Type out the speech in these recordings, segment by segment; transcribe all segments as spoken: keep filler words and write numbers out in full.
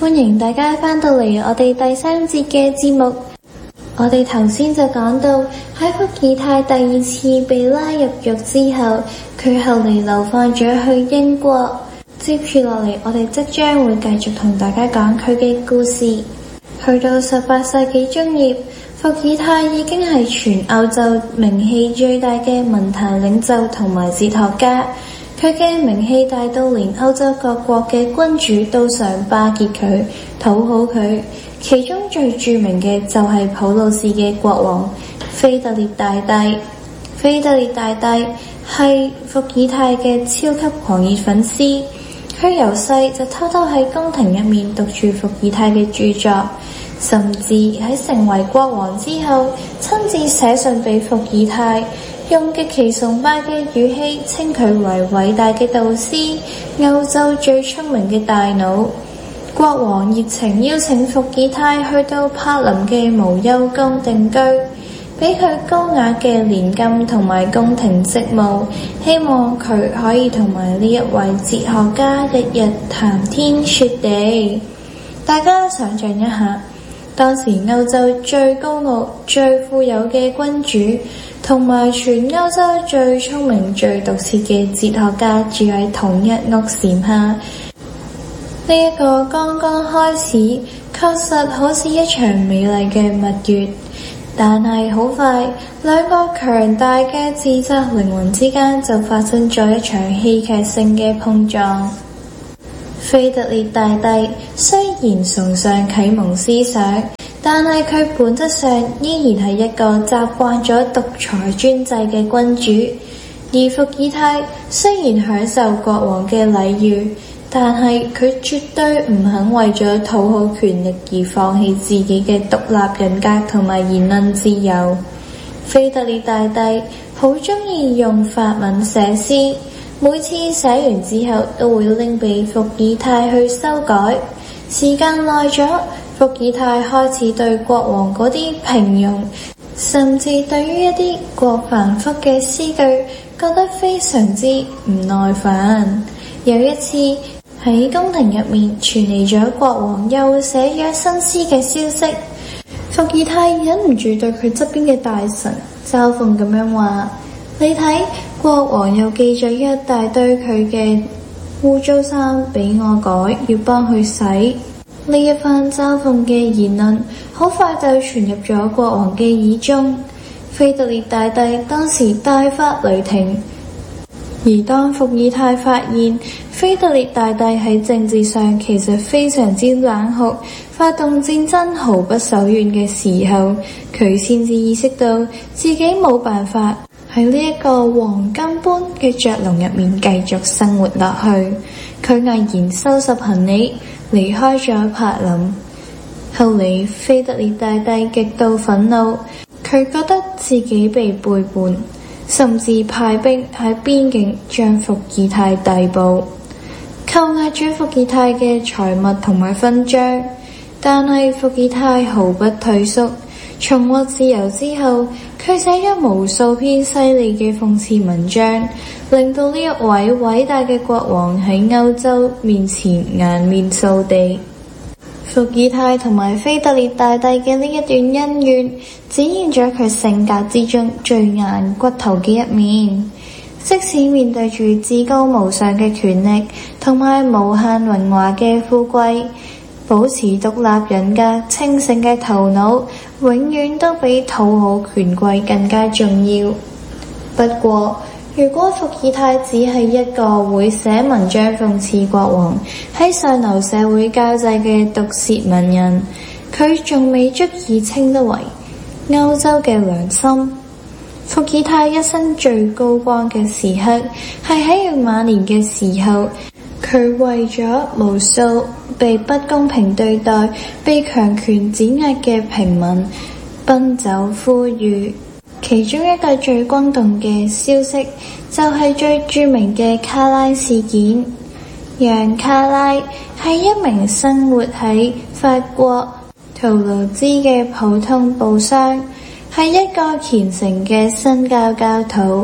歡迎大家返到嚟我哋第三節嘅節目。我哋頭先就講到喺伏爾泰第二次被拉入獄之後，佢後嚟流放咗去英國。接住落嚟，我哋即將會繼續同大家講佢嘅故事。去到十八世紀中葉，伏爾泰已經係全歐洲名氣最大嘅文壇領袖同埋哲學家。佢嘅名氣大到連歐洲各國嘅君主都想巴結佢，討好佢。其中最著名嘅就係普魯士嘅國王腓特烈大帝。腓特烈大帝係伏爾泰嘅超級狂熱粉絲，佢由細就偷偷喺宮廷入面讀住伏爾泰嘅著作，甚至喺成為國王之後，親自寫信俾伏爾泰，用極其崇拜嘅語氣稱佢為偉大嘅導師，歐洲最聰明嘅大腦。國王熱情邀請伏爾泰去到柏林嘅無憂宮定居，俾佢高雅嘅年金同埋宮廷職務，希望佢可以同埋呢一位哲學家日日談天說地。大家想象一下，當時歐洲最高傲、最富有嘅君主，同埋全歐洲最聰明、最毒舌嘅哲學家住喺同一屋檐下。呢一個剛剛開始，確實好似一場美麗嘅蜜月，但係好快，兩個強大嘅自責靈魂之間就發生咗一場戲劇性嘅碰撞。腓特烈大帝雖然崇尚啟蒙思想，但係佢本質上依然係一個習慣咗獨裁專制嘅君主。而伏爾泰雖然享受國王嘅禮遇，但係佢絕對唔肯為咗討好權力而放棄自己嘅獨立人格同埋言論自由。腓特烈大帝好鍾意用法文寫詩，每次寫完之後都會拎俾伏爾泰去修改。時間耐咗，伏爾泰開始對國王嗰啲平庸，甚至對於一啲過繁複嘅詩句覺得非常之唔耐煩。有一次喺宮廷入面傳嚟咗國王又寫咗新詩嘅消息，伏爾泰忍唔住對佢側邊嘅大臣嘲諷咁樣話：你睇，國王又寄咗一大堆佢嘅污糟衫俾我改，要幫佢洗。呢一番嘲諷嘅言論好快就傳入咗國王嘅耳中。腓特烈大帝當時大發雷霆。而當伏爾泰發現腓特烈大帝喺政治上其實非常之冷酷，發動戰爭毫不手軟嘅時候，佢先至意識到自己冇辦法喺呢一個黃金般嘅雀籠入面繼續生活落去。佢毅然收拾行李離開咗柏林。後嚟腓特烈大帝極度憤怒，佢覺得自己被背叛，甚至派兵喺邊境將伏爾泰逮捕，扣押咗伏爾泰嘅財物同埋勳章。但係伏爾泰毫不退縮，重獲自由之後，佢寫咗無數篇犀利嘅諷刺文章，令到呢一位偉大嘅國王喺歐洲面前顏面掃地。伏爾泰同埋腓特烈大帝嘅呢一段恩怨，展現咗佢性格之中最硬骨頭嘅一面。即使面對住至高無上嘅權力同埋無限榮華嘅富貴，保持獨立人格清醒嘅頭腦，永遠都比討好權貴更加重要。不過，如果伏爾泰只係一個會寫文章諷刺國王喺上流社會交際嘅毒舌文人，佢仲未足以稱得為歐洲嘅良心。伏爾泰一生最高光嘅時刻係喺佢晚年嘅時候，佢為咗無數被不公平對待、被強權碾壓嘅平民奔走呼籲。其中一個最轟動嘅消息就係最著名嘅卡拉事件。楊卡拉係一名生活喺法國圖盧茲嘅普通布商，係一個虔誠嘅新教教徒。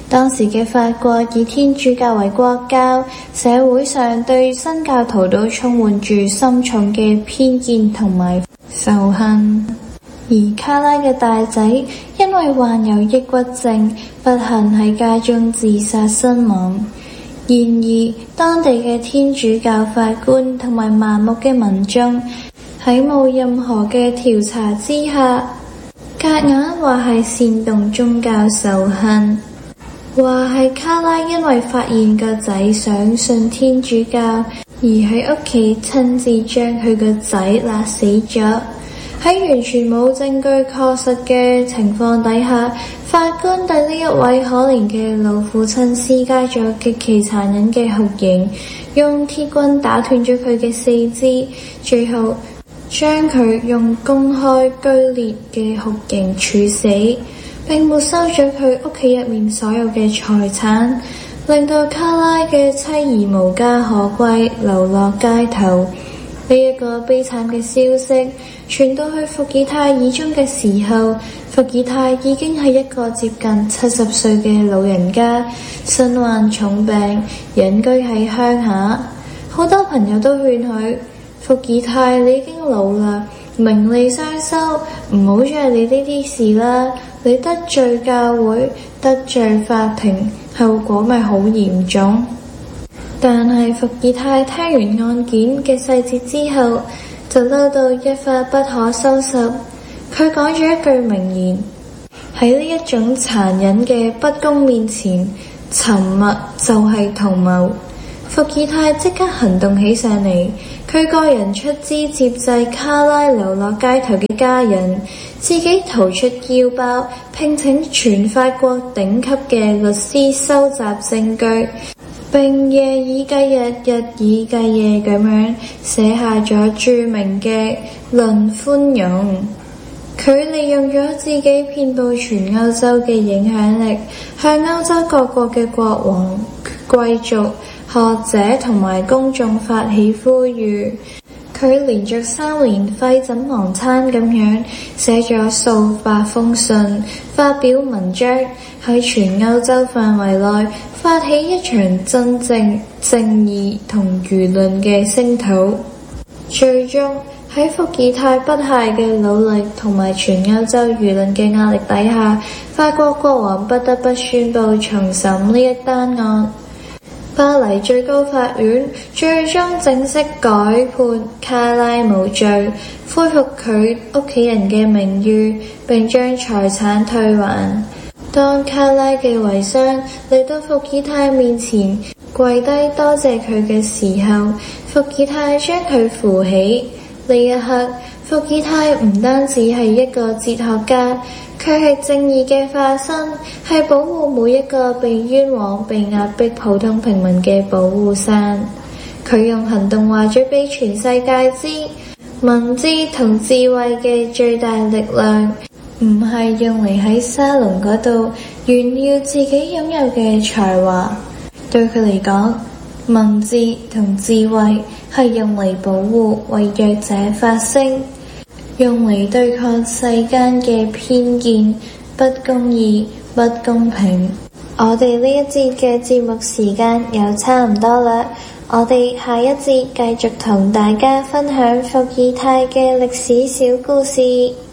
當時嘅法國以天主教為國教，社會上對新教徒都充滿住深重嘅偏見同埋仇恨。而卡拉嘅大仔因為患有抑鬱症，不幸喺家中自殺身亡。然而，當地嘅天主教法官同埋盲目嘅民眾喺冇任何嘅調查之下，夾硬話係煽動宗教仇恨，話係卡拉因為發現個仔想信天主教，而喺屋企親自將佢個仔勒死咗。喺完全冇證據確實嘅情況底下，法官對呢一位可憐嘅老父親施加咗極其殘忍嘅酷刑，用鐵棍打斷咗佢嘅四肢，最後將佢用公開據列嘅酷刑處死，並沒收咗佢屋企入面所有嘅財產，令到卡拉嘅妻兒無家可歸，流落街頭。呢一個悲慘嘅消息傳到去伏爾泰耳中嘅時候，伏爾泰已經係一個接近七十歲嘅老人家，身患重病，隱居喺鄉下。好多朋友都勸佢：伏爾泰，你已經老啦，名利雙收，唔好再理呢啲事啦。你得罪教會，得罪法庭，後果咪好嚴重。但係伏爾泰聽完案件嘅細節之後，就嬲到一發不可收拾。佢講咗一句名言：喺呢一種殘忍嘅不公面前，沉默就係同謀。伏爾泰即刻行動起上嚟，佢個人出資接濟卡拉流落街頭嘅家人，自己掏出腰包，聘請全法國頂級嘅律師收集證據，並夜以繼日、日以繼夜咁樣寫下咗著名嘅《論寬容》。佢利用咗自己遍佈全歐洲嘅影響力，向歐洲各國嘅國王、貴族、學者同埋公眾發起呼籲。佢連續三年廢寢忘餐咁樣寫咗數百封信，發表文章，喺全歐洲範圍內發起一場真正正義同輿論嘅聲討。最終喺伏爾泰不懈嘅努力同埋全歐洲輿論嘅壓力底下，法國國王不得不宣布重審呢一單案。巴黎最高法院最終正式改判卡拉無罪，恢復佢屋企人嘅名譽，並將財產退還。當卡拉嘅遺孀嚟到伏爾泰面前跪低多謝佢嘅時候，伏爾泰將佢扶起。呢一刻，伏爾泰唔單止係一個哲學家，佢係正義嘅化身，係保護每一個被冤枉、被壓迫普通平民嘅保護傘。佢用行動話咗俾全世界知，文字同智慧嘅最大力量，唔係用嚟喺沙龍嗰度炫耀自己擁有嘅才華。對佢嚟講，文字同智慧係用嚟保護為弱者發聲，用嚟對抗世間嘅偏見、不公義、不公平。我哋呢一節嘅節目時間又差唔多啦，我哋下一節繼續同大家分享伏爾泰嘅歷史小故事。